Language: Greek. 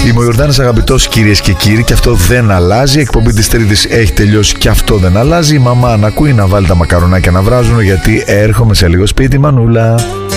Είμαι ο Ιορδάνης, αγαπητός κυρίες και κύριοι, και αυτό δεν αλλάζει. Η εκπομπή της Τρίτης έχει τελειώσει και αυτό δεν αλλάζει. Η μαμά αν ακούει να βάλει τα μακαρονάκια να βράζουν, γιατί έρχομαι σε λίγο σπίτι, Μανούλα.